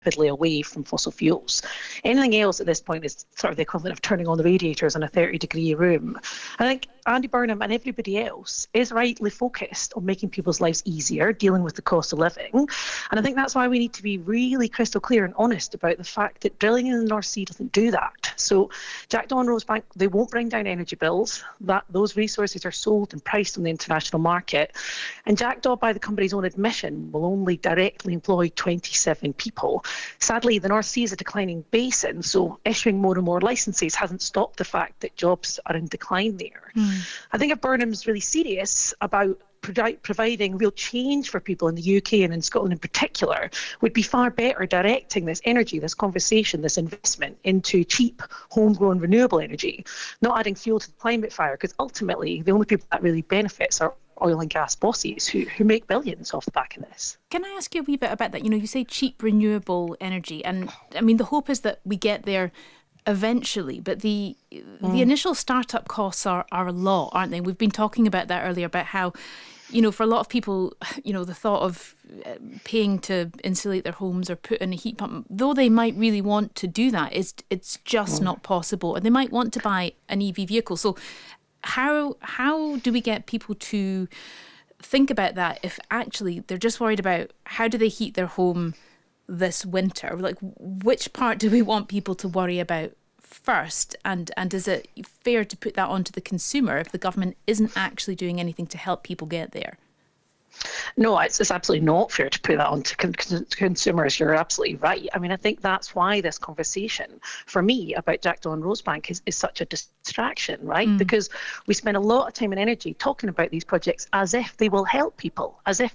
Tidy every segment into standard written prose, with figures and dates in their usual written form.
rapidly away from fossil fuels. Anything else at this point is sort of the equivalent of turning on the radiators in a 30-degree room. I think Andy Burnham and everybody else is rightly focused on making people's lives easier, dealing with the cost of living. And I think that's why we need to be really crystal clear and honest about the fact that drilling in the North Sea doesn't do that. So Jackdaw and Rosebank, they won't bring down energy bills. Those resources are sold and priced on the international market. And Jackdaw, by the company's own admission, will only directly employ 27 people. Sadly, the North Sea is a declining basin, so issuing more and more licences hasn't stopped the fact that jobs are in decline there. I think if Burnham's really serious about providing real change for people in the UK and in Scotland in particular, would be far better directing this energy, this conversation, this investment into cheap, homegrown, renewable energy, not adding fuel to the climate fire, because ultimately the only people that really benefits are oil and gas bosses who make billions off the back of this. Can I ask you a wee bit about that? You say cheap, renewable energy, and I mean, the hope is that we get there eventually, but the initial startup costs are a lot, aren't they? We've been talking about that earlier, about how, for a lot of people, the thought of paying to insulate their homes or put in a heat pump, though they might really want to do that, it's just not possible. And they might want to buy an EV vehicle. So how do we get people to think about that if actually they're just worried about how do they heat their home this winter? Like, which part do we want people to worry about first? And is it fair to put that onto the consumer if the government isn't actually doing anything to help people get there? No, it's absolutely not fair to put that on to consumers. You're absolutely right. I mean, I think that's why this conversation, for me, about Jackdaw and Rosebank is such a distraction, right? Because we spend a lot of time and energy talking about these projects as if they will help people,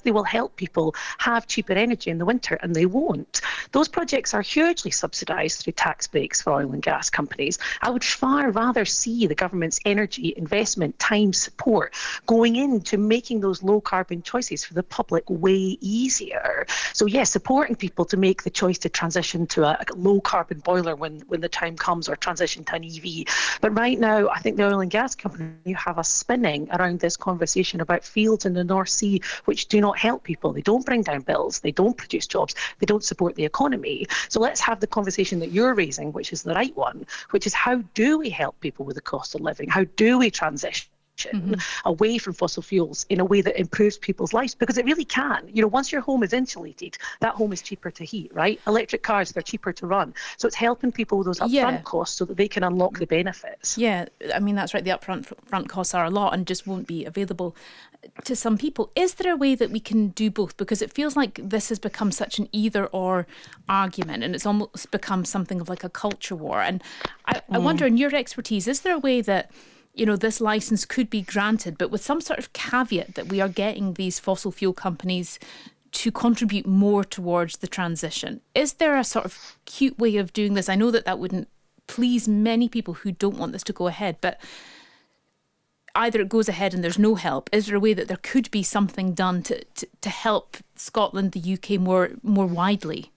have cheaper energy in the winter, and they won't. Those projects are hugely subsidised through tax breaks for oil and gas companies. I would far rather see the government's energy investment, time, support going into making those low-carbon choices for the public way easier. So yes, supporting people to make the choice to transition to a low carbon boiler when the time comes, or transition to an EV. But right now, I think the oil and gas company have us spinning around this conversation about fields in the North Sea which do not help people. They don't bring down bills, they don't produce jobs, they don't support the economy. So let's have the conversation that you're raising, which is the right one, which is how do we help people with the cost of living? How do we transition away from fossil fuels in a way that improves people's lives? Because it really can. Once your home is insulated, that home is cheaper to heat, right? Electric cars, they're cheaper to run. So it's helping people with those upfront costs so that they can unlock the benefits. Yeah, I mean, that's right. The upfront costs are a lot and just won't be available to some people. Is there a way that we can do both? Because it feels like this has become such an either-or argument, and it's almost become something of like a culture war. And I wonder, in your expertise, is there a way that this license could be granted, but with some sort of caveat that we are getting these fossil fuel companies to contribute more towards the transition? Is there a sort of cute way of doing this? I know that wouldn't please many people who don't want this to go ahead, but either it goes ahead and there's no help. Is there a way that there could be something done to help Scotland, the UK more widely?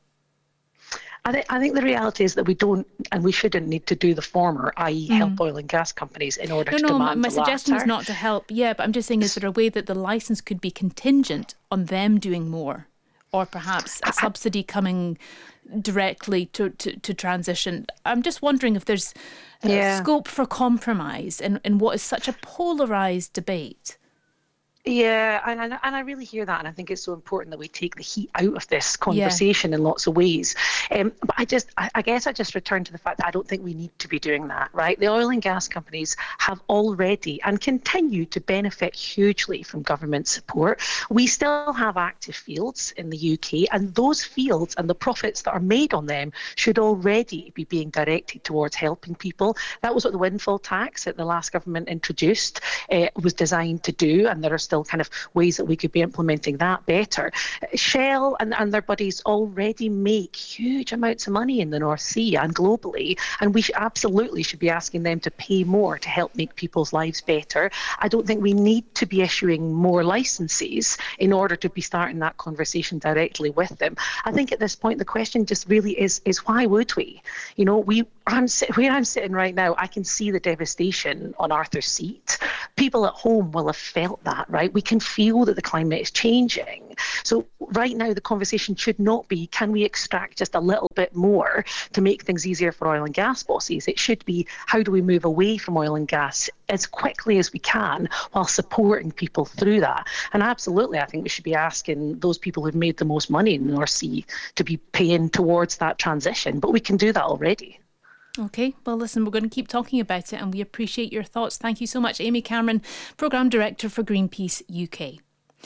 I think the reality is that we don't and we shouldn't need to do the former, i.e. help oil and gas companies in order to demand the latter. No, my suggestion is not to help, but I'm just saying, is there a way that the licence could be contingent on them doing more? Or perhaps a subsidy coming directly to transition? I'm just wondering if there's scope for compromise in what is such a polarised debate. Yeah, and I really hear that, and I think it's so important that we take the heat out of this conversation in lots of ways. But I guess I just return to the fact that I don't think we need to be doing that, right? The oil and gas companies have already and continue to benefit hugely from government support. We still have active fields in the UK, and those fields and the profits that are made on them should already be being directed towards helping people. That was what the windfall tax that the last government introduced was designed to do, and there are still kind of ways that we could be implementing that better. Shell and their buddies already make huge amounts of money in the North Sea and globally, and we absolutely should be asking them to pay more to help make people's lives better. I don't think we need to be issuing more licenses in order to be starting that conversation directly with them. I think at this point the question just really is why would we? Where I'm sitting right now, I can see the devastation on Arthur's Seat. People at home will have felt that, right? right? We can feel that the climate is changing. So right now, the conversation should not be, can we extract just a little bit more to make things easier for oil and gas bosses? It should be, how do we move away from oil and gas as quickly as we can while supporting people through that? And absolutely, I think we should be asking those people who've made the most money in the North Sea to be paying towards that transition. But we can do that already. Okay, well, listen, we're going to keep talking about it and we appreciate your thoughts. Thank you so much, Amy Cameron, Programme Director for Greenpeace UK.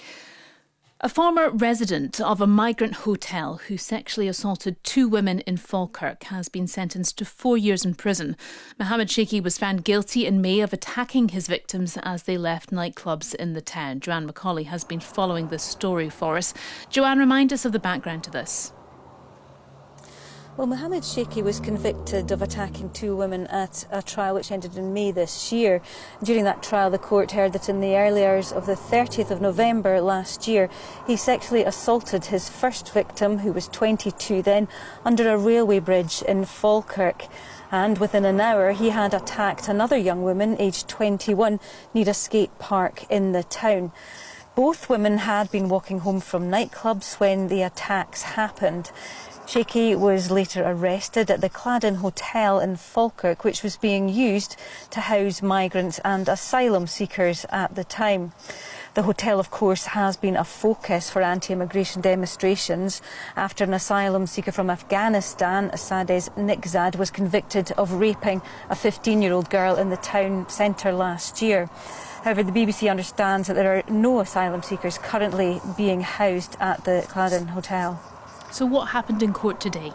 A former resident of a migrant hotel who sexually assaulted 2 women in Falkirk has been sentenced to 4 years in prison. Mohammed Sheikhi was found guilty in May of attacking his victims as they left nightclubs in the town. Joanne Macaulay has been following this story for us. Joanne, remind us of the background to this. Well, Mohammed Sheikhi was convicted of attacking 2 women at a trial which ended in May this year. During that trial, the court heard that in the early hours of the 30th of November last year, he sexually assaulted his first victim, who was 22 then, under a railway bridge in Falkirk. And within an hour, he had attacked another young woman, aged 21, near a skate park in the town. Both women had been walking home from nightclubs when the attacks happened. Sheikhi was later arrested at the Cladden Hotel in Falkirk, which was being used to house migrants and asylum seekers at the time. The hotel, of course, has been a focus for anti-immigration demonstrations after an asylum seeker from Afghanistan, Sadez Nikzad, was convicted of raping a 15-year-old girl in the town centre last year. However, the BBC understands that there are no asylum seekers currently being housed at the Cladden Hotel. So what happened in court today?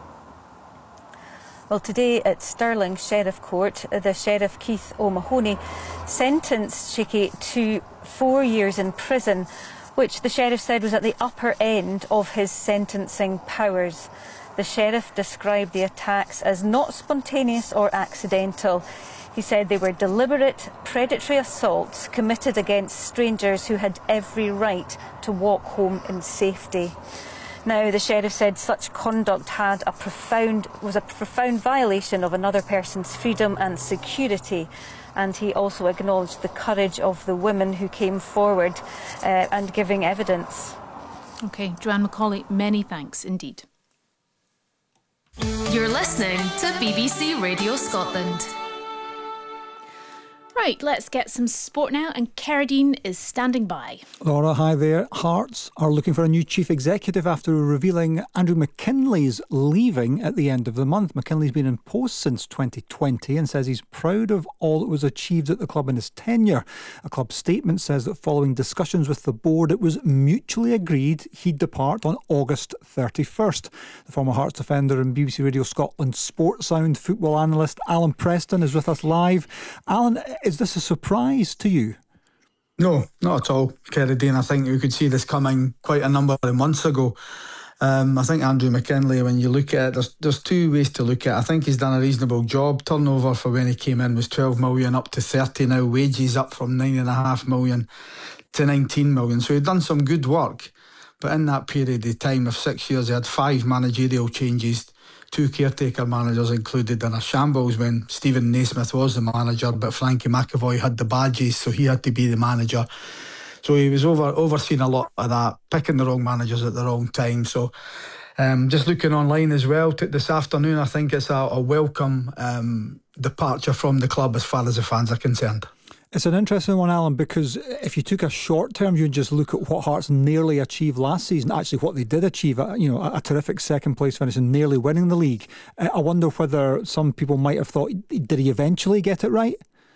Well, today at Stirling Sheriff Court, the Sheriff Keith O'Mahony sentenced Sheikhi to 4 years in prison, which the Sheriff said was at the upper end of his sentencing powers. The Sheriff described the attacks as not spontaneous or accidental. He said they were deliberate, predatory assaults committed against strangers who had every right to walk home in safety. Now, the Sheriff said such conduct was a profound violation of another person's freedom and security, and he also acknowledged the courage of the women who came forward and giving evidence. OK, Joanne Macaulay, many thanks indeed. You're listening to BBC Radio Scotland. Right, let's get some sport now, and Carradine is standing by. Laura, hi there. Hearts are looking for a new chief executive after revealing Andrew McKinley's leaving at the end of the month. McKinley's been in post since 2020 and says he's proud of all that was achieved at the club in his tenure. A club statement says that following discussions with the board, it was mutually agreed he'd depart on August 31st. The former Hearts defender and BBC Radio Scotland Sports Sound football analyst Alan Preston is with us live. Alan, is this a surprise to you? No, not at all, Carradine. I think we could see this coming quite a number of months ago. I think Andrew McKinley, when you look at it, there's 2 ways to look at it. I think he's done a reasonable job. Turnover for when he came in was 12 million up to 30 now. Wages up from 9.5 million to 19 million. So he'd done some good work. But in that period of time of 6 years, he had 5 managerial changes, 2 caretaker managers included, in a shambles when Stephen Naismith was the manager, but Frankie McAvoy had the badges, so he had to be the manager. So he was overseeing a lot of that, picking the wrong managers at the wrong time. So just looking online as well this afternoon, I think it's a welcome departure from the club as far as the fans are concerned. It's an interesting one, Alan, because if you took a short term, you'd just look at what Hearts nearly achieved last season, actually what they did achieve, a terrific second place finish and nearly winning the league. I wonder whether some people might have thought, did he eventually get it right?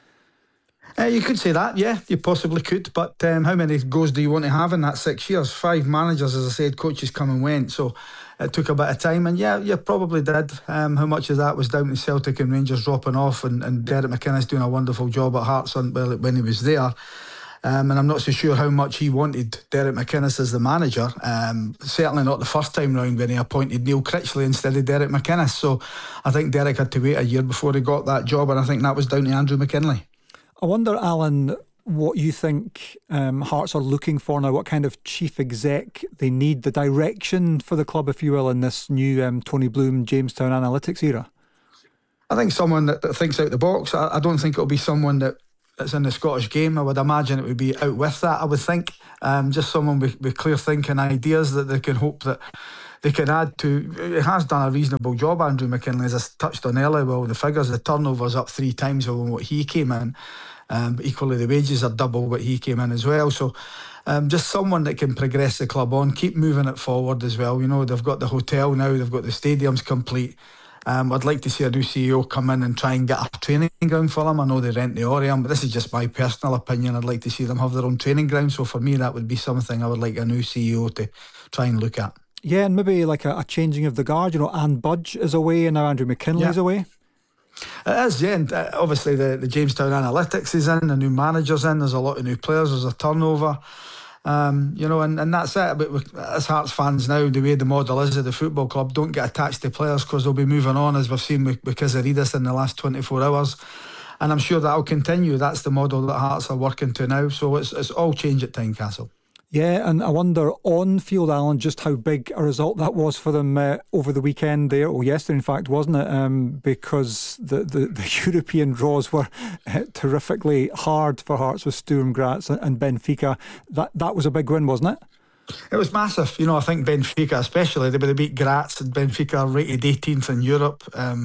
You could say that, yeah, you possibly could. But how many goals do you want to have in that 6 years? 5 managers, as I said, coaches come and went. So it took a bit of time. And yeah, you probably did. How much of that was down to Celtic and Rangers dropping off and Derek McInnes doing a wonderful job at Hearts when he was there. And I'm not so sure how much he wanted Derek McInnes as the manager. Certainly not the first time round when he appointed Neil Critchley instead of Derek McInnes. So I think Derek had to wait a year before he got that job. And I think that was down to Andrew McKinley. I wonder, Alan, what you think Hearts are looking for now, what kind of chief exec they need, the direction for the club, if you will, in this new Tony Bloom, Jamestown analytics era? I think someone that thinks out the box. I don't think it'll be someone that that's in the Scottish game. I would imagine it would be out with that, I would think. Just someone with clear thinking ideas that they can hope that they can add to. He has done a reasonable job, Andrew McKinlay, as I touched on earlier. Well, the figures, the turnover's up 3 times over what he came in. But equally, the wages are double what he came in as well. So just someone that can progress the club on, keep moving it forward as well. You know, they've got the hotel now, they've got the stadiums complete. I'd like to see a new CEO come in and try and get a training ground for them. I know they rent the Orion, but this is just my personal opinion. I'd like to see them have their own training ground. So for me, that would be something I would like a new CEO to try and look at. Yeah, and maybe like a changing of the guard. You know, Anne Budge is away and now Andrew McKinley's away. It is, yeah. And obviously the Jamestown Analytics is in, the new manager's in, there's a lot of new players, there's a turnover. You know, and that's it. But as Hearts fans now, the way the model is at the football club, don't get attached to players because they'll be moving on, as we've seen with Kazaridas in the last 24 hours. And I'm sure that'll continue. That's the model that Hearts are working to now. So it's all change at Tynecastle. Yeah, and I wonder on field, Alan, just how big a result that was for them over the weekend there, or yesterday in fact, wasn't it? Because the European draws were terrifically hard for Hearts with Sturm Graz and Benfica. That was a big win, wasn't it? It was massive. You know, I think Benfica especially, they beat Graz, and Benfica rated 18th in Europe.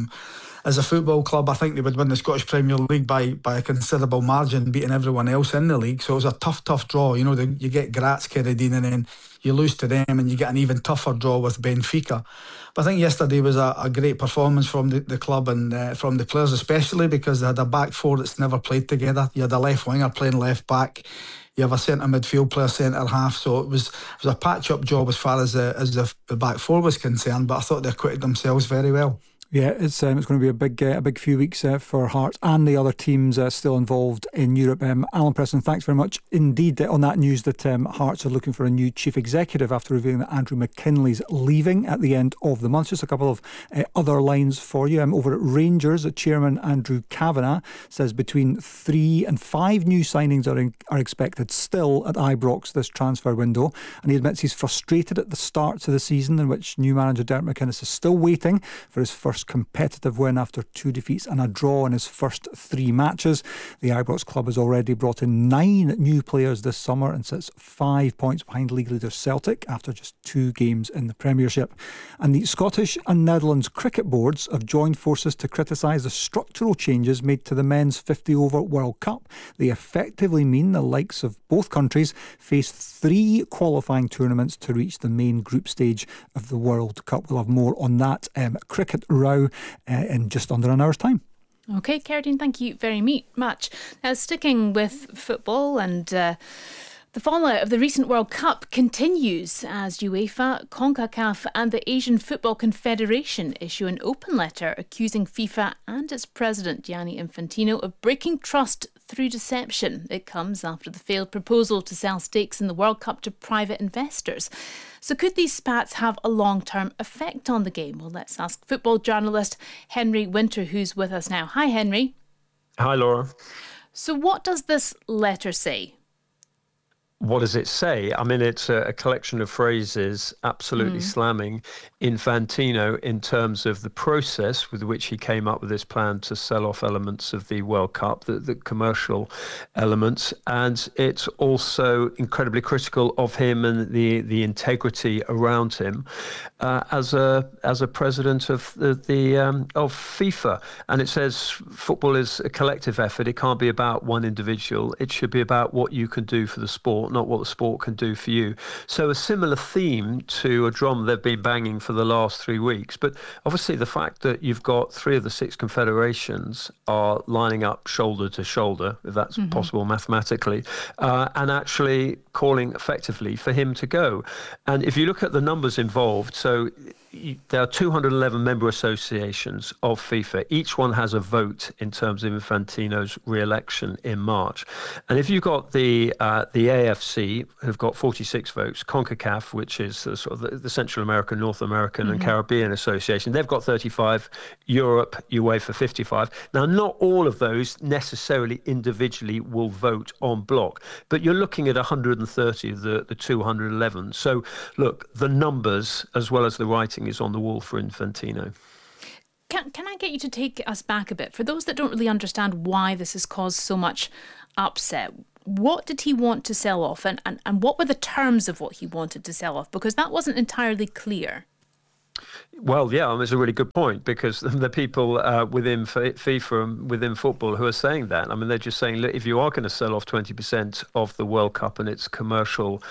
As a football club, I think they would win the Scottish Premier League by a considerable margin, beating everyone else in the league. So it was a tough draw. You know, you get Graz, Ceredin, and then you lose to them, and you get an even tougher draw with Benfica. But I think yesterday was a great performance from the club and from the players, especially because they had a back four that's never played together. You had a left winger playing left back. You have a centre midfield player, centre half. So it was a patch-up job as far as the back four was concerned. But I thought they acquitted themselves very well. Yeah, it's going to be a big few weeks for Hearts and the other teams still involved in Europe. Alan Preston, thanks very much indeed on that news that Hearts are looking for a new chief executive after revealing that Andrew McKinley's leaving at the end of the month. Just a couple of other lines for you. Over at Rangers, Chairman Andrew Kavanagh says between 3 and 5 new signings are expected still at Ibrox this transfer window, and he admits he's frustrated at the start to the season in which new manager Derek McInnes is still waiting for his first competitive win after 2 defeats and a draw in his first 3 matches. The Ibrox club has already brought in 9 new players this summer and sits 5 points behind league leader Celtic after just 2 games in the Premiership. And the Scottish and Netherlands cricket boards have joined forces to criticise the structural changes made to the men's 50-over World Cup. They effectively mean the likes of both countries face 3 qualifying tournaments to reach the main group stage of the World Cup. We'll have more on that cricket row in just under an hour's time. Okay, Ceredian, thank you very much. Now, sticking with football and the fallout of the recent World Cup continues as UEFA, CONCACAF and the Asian Football Confederation issue an open letter accusing FIFA and its president Gianni Infantino of breaking trust through deception. It comes after the failed proposal to sell stakes in the World Cup to private investors. So could these spats have a long-term effect on the game? Well, let's ask football journalist Henry Winter, who's with us now. Hi, Henry. Hi, Laura. So what does this letter say? What does it say? I mean, it's a collection of phrases absolutely slamming Infantino in terms of the process with which he came up with this plan to sell off elements of the World Cup, the commercial elements. And it's also incredibly critical of him and the integrity around him as a president of of FIFA. And it says football is a collective effort. It can't be about one individual. It should be about what you can do for the sport, not what the sport can do for you. So a similar theme to a drum they've been banging for the last 3 weeks. But obviously the fact that you've got 3 of the 6 confederations are lining up shoulder to shoulder, if that's possible mathematically, and actually calling effectively for him to go. And if you look at the numbers involved, so there are 211 member associations of FIFA. Each one has a vote in terms of Infantino's re-election in March. And if you've got the AFC, who've got 46 votes, CONCACAF, which is the sort of the Central American, North American and Caribbean Association, they've got 35, Europe, UEFA 55. Now, not all of those necessarily individually will vote en bloc, but you're looking at 130 of the 211. So, look, the numbers as well as the writing is on the wall for Infantino. can I get you to take us back a bit? For those that don't really understand why this has caused so much upset, what did he want to sell off, and what were the terms of what he wanted to sell off? Because that wasn't entirely clear. Well, yeah, it's a really good point, because the people within FIFA and within football who are saying that, they're just saying, look, if you are going to sell off 20% of the World Cup and its commercial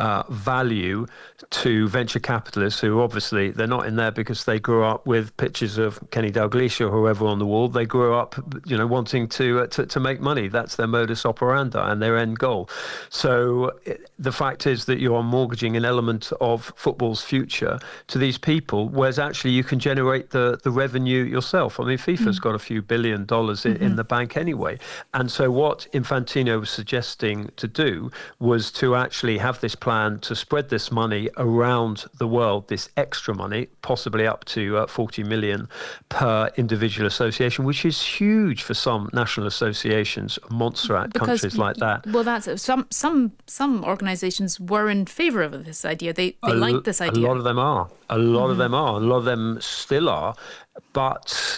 value to venture capitalists, who obviously they're not in there because they grew up with pictures of Kenny Dalglish or whoever on the wall. They grew up, wanting to make money. That's their modus operandi and their end goal. So the fact is that you are mortgaging an element of football's future to these people, whereas actually you can generate the revenue yourself. FIFA's got a few $1 billion in the bank anyway. And so what Infantino was suggesting to do was to actually have this plan to spread this money around the world, this extra money, possibly up to 40 million per individual association, which is huge for some national associations, monster at countries like that. Well, that's it. Some organisations were in favour of this idea. They liked this idea. A lot of them are. A lot of them are. A lot of them still are. But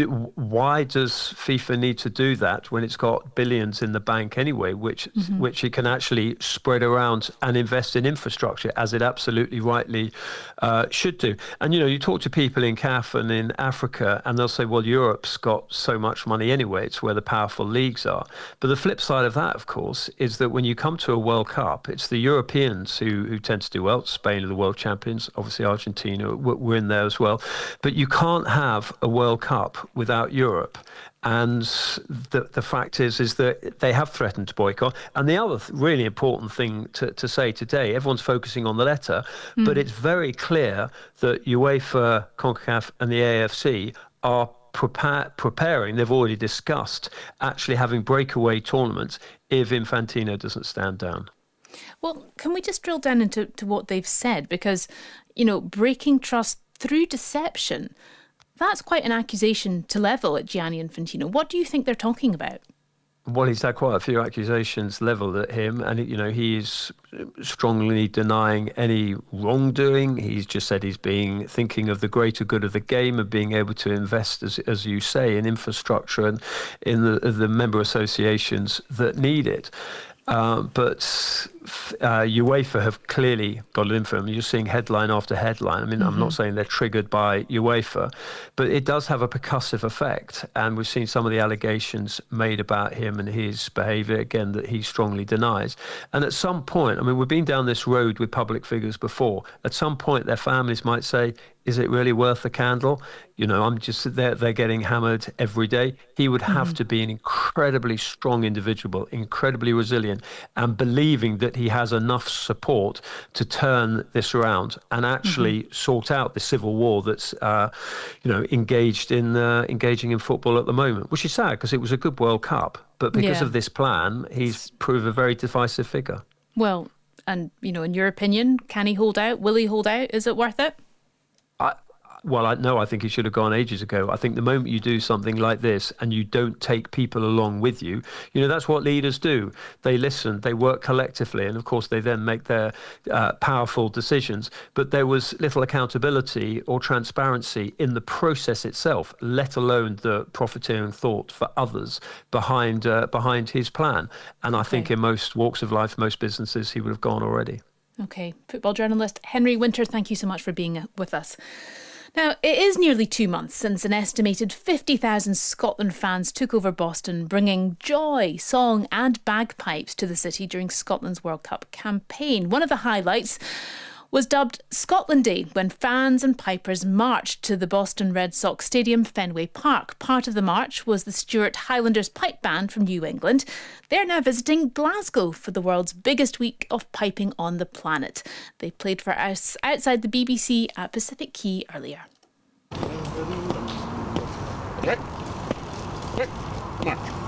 why does FIFA need to do that when it's got billions in the bank anyway, which it can actually spread around and invest in infrastructure, as it absolutely rightly should do? And, you talk to people in CAF and in Africa, and they'll say, well, Europe's got so much money anyway. It's where the powerful leagues are. But the flip side of that, of course, is that when you come to a World Cup, it's the Europeans who tend to do well. Spain are the world champions. Obviously, Argentina, we're in there as well. But you can't have a World Cup without Europe. And the fact is that they have threatened to boycott. And the other really important thing to say today, everyone's focusing on the letter, but it's very clear that UEFA, CONCACAF and the AFC are preparing, they've already discussed, actually having breakaway tournaments if Infantino doesn't stand down. Well, can we just drill down into what they've said? Because, breaking trust through deception, that's quite an accusation to level at Gianni Infantino. What do you think they're talking about? Well, he's had quite a few accusations levelled at him, and he's strongly denying any wrongdoing. He's just said he's thinking of the greater good of the game and being able to invest, as you say, in infrastructure and in the member associations that need it. But UEFA have clearly got it in for him. You're seeing headline after headline. I'm not saying they're triggered by UEFA, but it does have a percussive effect. And we've seen some of the allegations made about him and his behaviour, again, that he strongly denies. And at some point, we've been down this road with public figures before. At some point, their families might say, is it really worth the candle? They're getting hammered every day. He would have to be an incredibly strong individual, incredibly resilient, and believing that he has enough support to turn this around and actually sort out the civil war that's, engaging in football at the moment, which is sad because it was a good World Cup. But because of this plan, he's proved a very divisive figure. Well, and, in your opinion, can he hold out? Will he hold out? Is it worth it? I think he should have gone ages ago. I think the moment you do something like this and you don't take people along with you, that's what leaders do. They listen, they work collectively, and of course they then make their powerful decisions. But there was little accountability or transparency in the process itself, let alone the profiteering thought for others behind his plan. And I think in most walks of life, most businesses, he would have gone already. Okay. Football journalist Henry Winter, thank you so much for being with us. Now, it is nearly 2 months since an estimated 50,000 Scotland fans took over Boston, bringing joy, song and bagpipes to the city during Scotland's World Cup campaign. One of the highlights was dubbed Scotland Day when fans and pipers marched to the Boston Red Sox Stadium, Fenway Park. Part of the march was the Stuart Highlanders Pipe Band from New England. They're now visiting Glasgow for the world's biggest week of piping on the planet. They played for us outside the BBC at Pacific Quay earlier. March.